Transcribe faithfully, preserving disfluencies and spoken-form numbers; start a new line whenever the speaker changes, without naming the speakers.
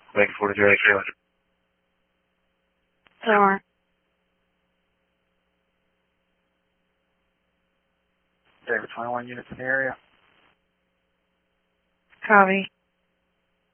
Wake forty-three, Kilo.
Sure.
David twenty-one units in the area.
Copy.